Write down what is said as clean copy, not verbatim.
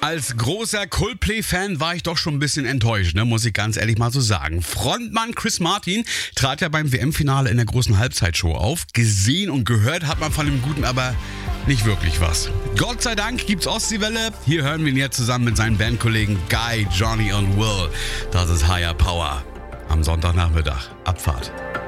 Als großer Coldplay-Fan war ich doch schon ein bisschen enttäuscht, muss ich ganz ehrlich mal so sagen. Frontmann Chris Martin trat ja beim WM-Finale in der großen Halbzeitshow auf. Gesehen und gehört hat man von dem Guten aber nicht wirklich was. Gott sei Dank gibt's Ostseewelle. Hier hören wir ihn jetzt zusammen mit seinen Bandkollegen Guy, Johnny und Will. Das ist Higher Power. Am Sonntagnachmittag. Abfahrt.